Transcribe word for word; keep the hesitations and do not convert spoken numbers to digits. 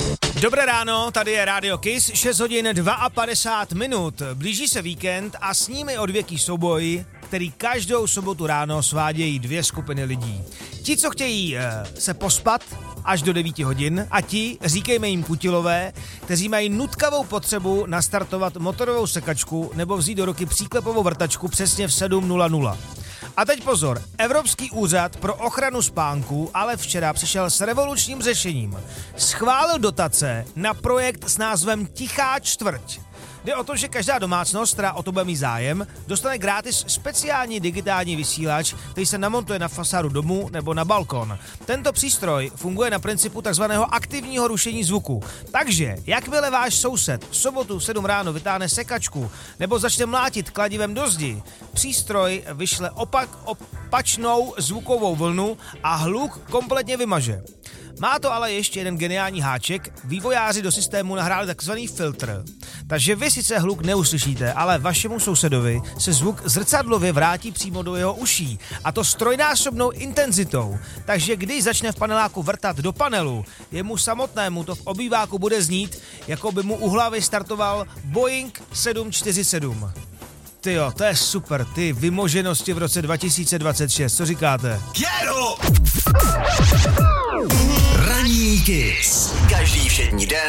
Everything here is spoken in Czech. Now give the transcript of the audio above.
Dobré ráno, tady je Radio Kiss, šest hodin padesát dva minut. Blíží se víkend a s ním i odvěký souboj, který každou sobotu ráno svádějí dvě skupiny lidí. Ti, co chtějí e, se pospat až do devíti hodin, a ti, říkejme jim kutilové, kteří mají nutkavou potřebu nastartovat motorovou sekačku nebo vzít do ruky příklepovou vrtačku přesně v sedm nula nula. A teď pozor, Evropský úřad pro ochranu spánku ale včera přišel s revolučním řešením. Schválil dotace na projekt s názvem Tichá čtvrť. Jde o to, že každá domácnost, která o to bude mít zájem, dostane gratis speciální digitální vysílač, který se namontuje na fasádu domu nebo na balkon. Tento přístroj funguje na principu takzvaného aktivního rušení zvuku. Takže, jakmile váš soused v sobotu v sedm ráno vytáhne sekačku nebo začne mlátit kladivem do zdi, přístroj vyšle opak opačnou zvukovou vlnu a hluk kompletně vymaže. Má to ale ještě jeden geniální háček, vývojáři do systému nahráli takzvaný filtr. Takže vy sice hluk neuslyšíte, ale vašemu sousedovi se zvuk zrcadlově vrátí přímo do jeho uší, a to s trojnásobnou intenzitou. Takže když začne v paneláku vrtat do panelu, jemu samotnému to v obýváku bude znít, jako by mu u hlavy startoval Boeing sedm čtyři sedm. Tyjo, to je super, ty vymoženosti v roce dva tisíce dvacet šest, co říkáte? Ranní Kiss. Každý všední den